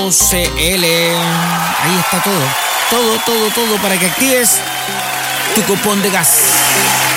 Ahí está todo para que actives tu cupón de gas.